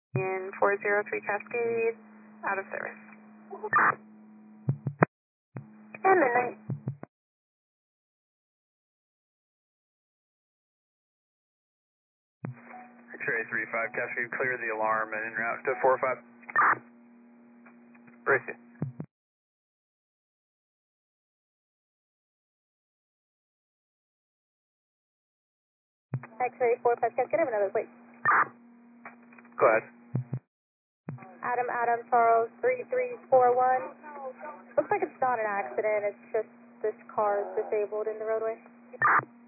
In 403 Cascade, out of service. And midnight. X-ray 35 Cascade, clear the alarm and en route to 45. Brace it. X-ray 45 Cascade, have another plate. Go ahead. Adam, Charles 3341. Looks like it's not an accident, it's just this car is disabled in the roadway.